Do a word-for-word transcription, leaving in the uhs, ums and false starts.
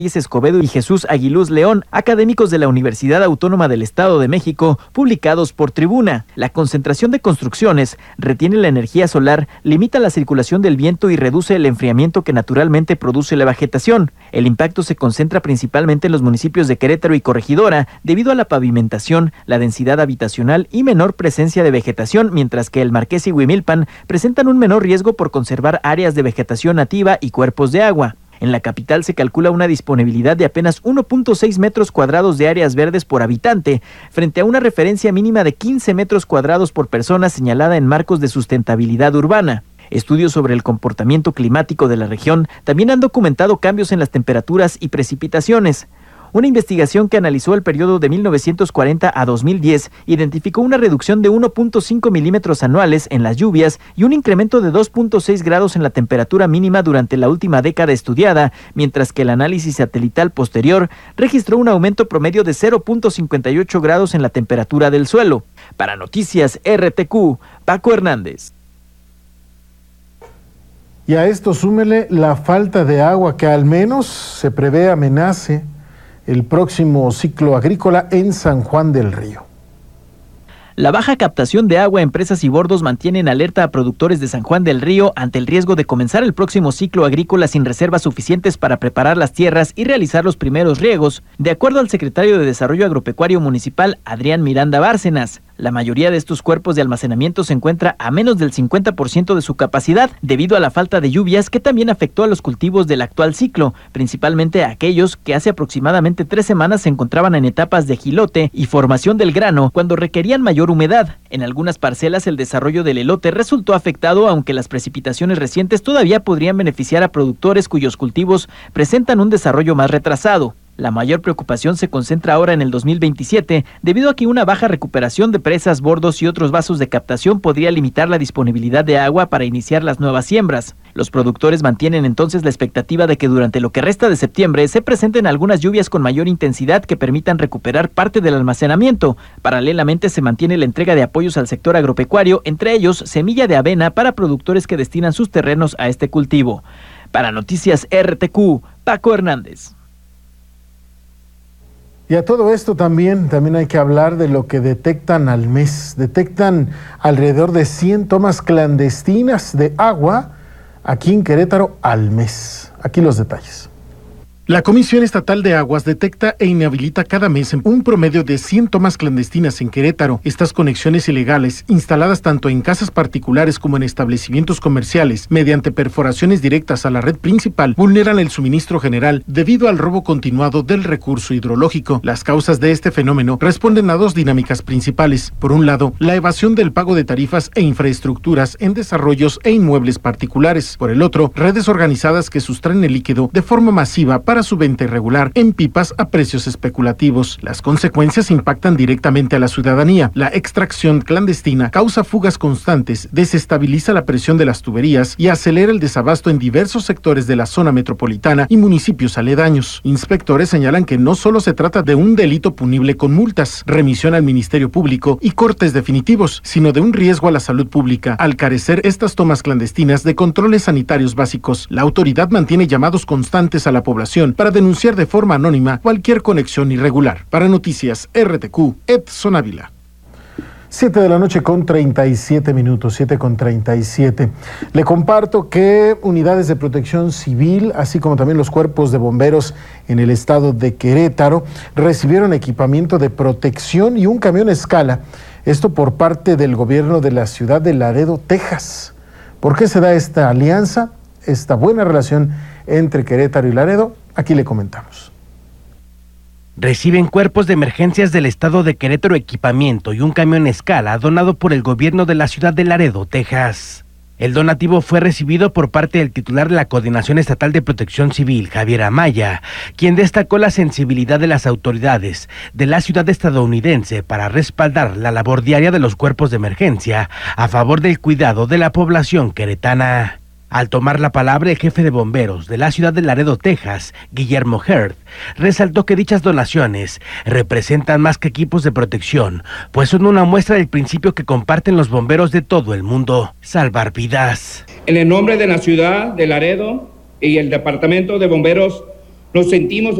Escobedo y Jesús Aguiluz León, académicos de la Universidad Autónoma del Estado de México, publicados por Tribuna. La concentración de construcciones retiene la energía solar, limita la circulación del viento y reduce el enfriamiento que naturalmente produce la vegetación. El impacto se concentra principalmente en los municipios de Querétaro y Corregidora, debido a la pavimentación, la densidad habitacional y menor presencia de vegetación, mientras que el Marqués y Huimilpan presentan un menor riesgo por conservar áreas de vegetación nativa y cuerpos de agua. En la capital se calcula una disponibilidad de apenas uno punto seis metros cuadrados de áreas verdes por habitante, frente a una referencia mínima de quince metros cuadrados por persona señalada en marcos de sustentabilidad urbana. Estudios sobre el comportamiento climático de la región también han documentado cambios en las temperaturas y precipitaciones. Una investigación que analizó el periodo de mil novecientos cuarenta a dos mil diez identificó una reducción de uno punto cinco milímetros anuales en las lluvias y un incremento de dos punto seis grados en la temperatura mínima durante la última década estudiada, mientras que el análisis satelital posterior registró un aumento promedio de cero punto cincuenta y ocho grados en la temperatura del suelo. Para Noticias R T Q, Paco Hernández. Y a esto súmele la falta de agua que al menos se prevé amenace el próximo ciclo agrícola en San Juan del Río. La baja captación de agua, empresas y bordos mantienen alerta a productores de San Juan del Río ante el riesgo de comenzar el próximo ciclo agrícola sin reservas suficientes para preparar las tierras y realizar los primeros riegos, de acuerdo al secretario de Desarrollo Agropecuario Municipal, Adrián Miranda Bárcenas. La mayoría de estos cuerpos de almacenamiento se encuentra a menos del cincuenta por ciento de su capacidad, debido a la falta de lluvias que también afectó a los cultivos del actual ciclo, principalmente a aquellos que hace aproximadamente tres semanas se encontraban en etapas de jilote y formación del grano, cuando requerían mayor humedad. En algunas parcelas el desarrollo del elote resultó afectado, aunque las precipitaciones recientes todavía podrían beneficiar a productores cuyos cultivos presentan un desarrollo más retrasado. La mayor preocupación se concentra ahora en el dos mil veintisiete, debido a que una baja recuperación de presas, bordos y otros vasos de captación podría limitar la disponibilidad de agua para iniciar las nuevas siembras. Los productores mantienen entonces la expectativa de que durante lo que resta de septiembre se presenten algunas lluvias con mayor intensidad que permitan recuperar parte del almacenamiento. Paralelamente se mantiene la entrega de apoyos al sector agropecuario, entre ellos semilla de avena para productores que destinan sus terrenos a este cultivo. Para Noticias R T Q, Paco Hernández. Y a todo esto también, también hay que hablar de lo que detectan al mes. Detectan alrededor de cien tomas clandestinas de agua aquí en Querétaro al mes. Aquí los detalles. La Comisión Estatal de Aguas detecta e inhabilita cada mes un promedio de cien tomas clandestinas en Querétaro. Estas conexiones ilegales, instaladas tanto en casas particulares como en establecimientos comerciales, mediante perforaciones directas a la red principal, vulneran el suministro general debido al robo continuado del recurso hidrológico. Las causas de este fenómeno responden a dos dinámicas principales. Por un lado, la evasión del pago de tarifas e infraestructuras en desarrollos e inmuebles particulares. Por el otro, redes organizadas que sustraen el líquido de forma masiva para su venta irregular en pipas a precios especulativos. Las consecuencias impactan directamente a la ciudadanía. La extracción clandestina causa fugas constantes, desestabiliza la presión de las tuberías y acelera el desabasto en diversos sectores de la zona metropolitana y municipios aledaños. Inspectores señalan que no solo se trata de un delito punible con multas, remisión al Ministerio Público y cortes definitivos, sino de un riesgo a la salud pública, al carecer estas tomas clandestinas de controles sanitarios básicos. La autoridad mantiene llamados constantes a la población para denunciar de forma anónima cualquier conexión irregular. Para Noticias R T Q, Edson Ávila. siete de la noche con treinta y siete minutos, siete con treinta y siete. Le comparto que unidades de protección civil, así como también los cuerpos de bomberos en el estado de Querétaro, recibieron equipamiento de protección y un camión escala. Esto por parte del gobierno de la ciudad de Laredo, Texas. ¿Por qué se da esta alianza, esta buena relación entre Querétaro y Laredo? Aquí le comentamos. Reciben cuerpos de emergencias del estado de Querétaro equipamiento y un camión escala donado por el gobierno de la ciudad de Laredo, Texas. El donativo fue recibido por parte del titular de la Coordinación Estatal de Protección Civil, Javier Amaya, quien destacó la sensibilidad de las autoridades de la ciudad estadounidense para respaldar la labor diaria de los cuerpos de emergencia a favor del cuidado de la población queretana. Al tomar la palabra, el jefe de bomberos de la ciudad de Laredo, Texas, Guillermo Herd, resaltó que dichas donaciones representan más que equipos de protección, pues son una muestra del principio que comparten los bomberos de todo el mundo: salvar vidas. En el nombre de la ciudad de Laredo y el Departamento de Bomberos Nos sentimos